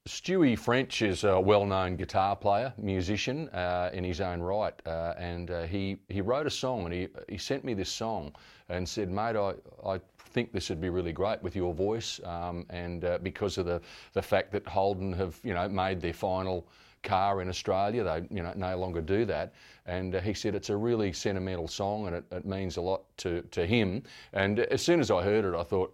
Stewie French is a well-known guitar player, musician in his own right, and he wrote a song, and he sent me this song and said, "Mate, I think this would be really great with your voice, and because of the fact that Holden have made their final car in Australia, they no longer do that." And he said it's a really sentimental song, and it means a lot to him. And as soon as I heard it, I thought,